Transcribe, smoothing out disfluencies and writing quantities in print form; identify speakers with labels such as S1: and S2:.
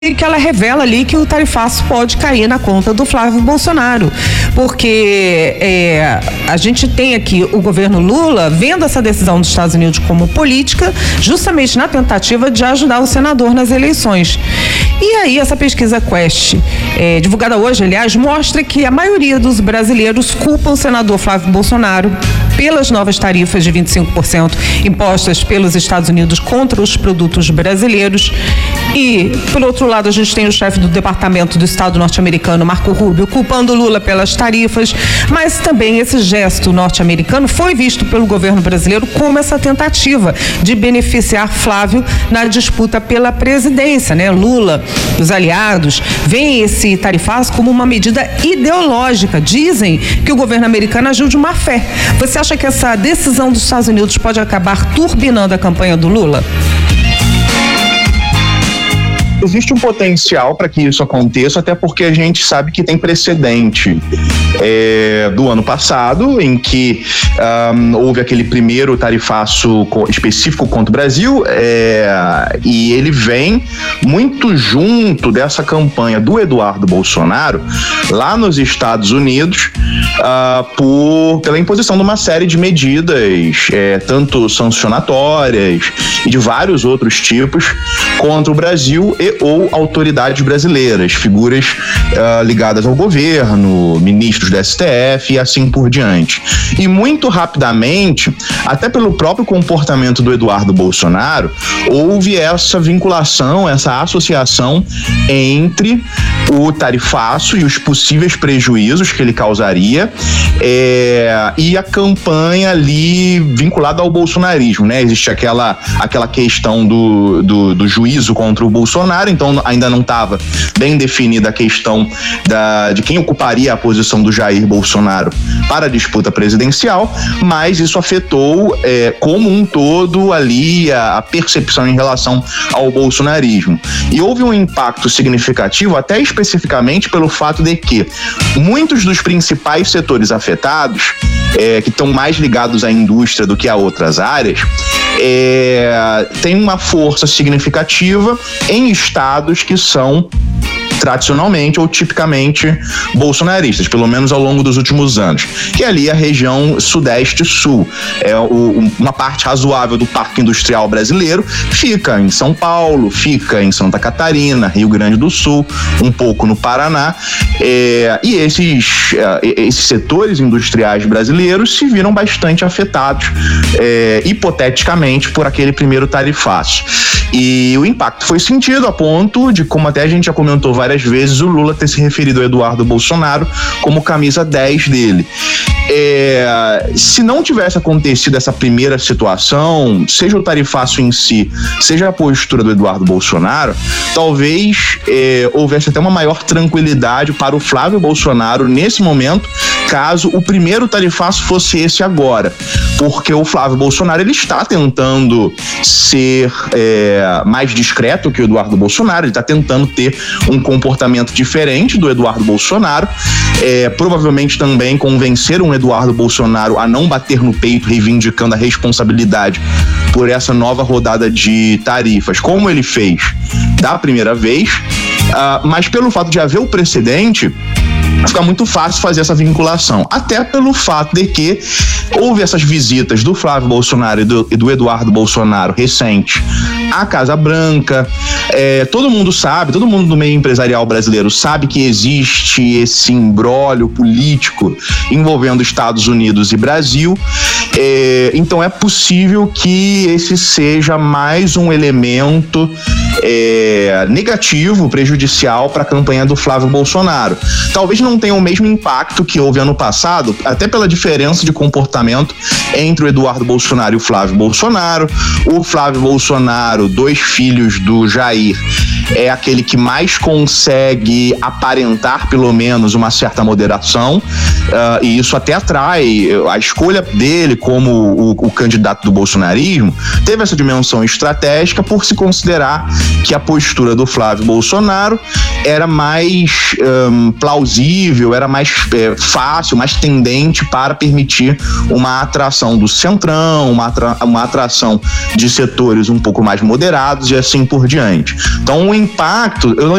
S1: que ela revela ali que o tarifaço pode cair na conta do Flávio Bolsonaro, porque a gente tem aqui o governo Lula vendo essa decisão dos Estados Unidos como política, justamente na tentativa de ajudar o senador nas eleições. E aí essa pesquisa Quest, divulgada hoje, aliás, mostra que a maioria dos brasileiros culpam o senador Flávio Bolsonaro pelas novas tarifas de 25% impostas pelos Estados Unidos contra os produtos brasileiros. E, por outro lado, a gente tem o chefe do Departamento do Estado norte-americano, Marco Rubio, culpando Lula pelas tarifas, mas também esse gesto norte-americano foi visto pelo governo brasileiro como essa tentativa de beneficiar Flávio na disputa pela presidência, né? Lula, os aliados, veem esse tarifaço como uma medida ideológica. Dizem que o governo americano agiu de má fé. Você acha que essa decisão dos Estados Unidos pode acabar turbinando a campanha do Lula?
S2: Existe um potencial para que isso aconteça, até porque a gente sabe que tem precedente do ano passado, em que houve aquele primeiro tarifaço específico contra o Brasil, e ele vem muito junto dessa campanha do Eduardo Bolsonaro lá nos Estados Unidos, pela imposição de uma série de medidas, tanto sancionatórias e de vários outros tipos, contra o Brasil e ou autoridades brasileiras, figuras ligadas ao governo, ministros do STF e assim por diante. E muito rapidamente, até pelo próprio comportamento do Eduardo Bolsonaro, houve essa vinculação, essa associação entre o tarifaço e os possíveis prejuízos que ele causaria e a campanha ali vinculada ao bolsonarismo, né? Existe aquela questão do juízo contra o Bolsonaro, então ainda não estava bem definida a questão de quem ocuparia a posição do Jair Bolsonaro para a disputa presidencial, mas isso afetou como um todo ali a percepção em relação ao bolsonarismo. E houve um impacto significativo, até especificamente pelo fato de que muitos dos principais setores afetados, que estão mais ligados à indústria do que a outras áreas, têm uma força significativa em estados que são tradicionalmente ou tipicamente bolsonaristas, pelo menos ao longo dos últimos anos, que é ali a região sudeste-sul. Uma parte razoável do parque industrial brasileiro fica em São Paulo, fica em Santa Catarina, Rio Grande do Sul, um pouco no Paraná, e esses setores industriais brasileiros se viram bastante afetados, hipoteticamente, por aquele primeiro tarifaço. E o impacto foi sentido a ponto de, como até a gente já comentou várias vezes, o Lula ter se referido ao Eduardo Bolsonaro como camisa 10 dele. Se não tivesse acontecido essa primeira situação, seja o tarifaço em si, seja a postura do Eduardo Bolsonaro, talvez houvesse até uma maior tranquilidade para o Flávio Bolsonaro nesse momento, caso o primeiro tarifaço fosse esse agora, porque o Flávio Bolsonaro ele está tentando ser mais discreto que o Eduardo Bolsonaro, ele está tentando ter um comportamento diferente do Eduardo Bolsonaro, provavelmente também convencer um Eduardo Bolsonaro a não bater no peito, reivindicando a responsabilidade por essa nova rodada de tarifas, como ele fez da primeira vez, mas pelo fato de haver o precedente, fica muito fácil fazer essa vinculação, até pelo fato de que houve essas visitas do Flávio Bolsonaro e do Eduardo Bolsonaro recente à Casa Branca. Todo mundo sabe, todo mundo do meio empresarial brasileiro sabe que existe esse imbróglio político envolvendo Estados Unidos e Brasil, então é possível que esse seja mais um elemento negativo, prejudicial para a campanha do Flávio Bolsonaro. Talvez não tenha o mesmo impacto que houve ano passado, até pela diferença de comportamento entre o Eduardo Bolsonaro e o Flávio Bolsonaro. O Flávio Bolsonaro, 2 filhos do Jair, é aquele que mais consegue aparentar pelo menos uma certa moderação, e isso até atrai a escolha dele como o candidato do bolsonarismo. Teve essa dimensão estratégica por se considerar que a postura do Flávio Bolsonaro era mais plausível, era mais fácil, mais tendente para permitir uma atração do centrão, uma atração de setores um pouco mais moderados e assim por diante. Então impacto, eu não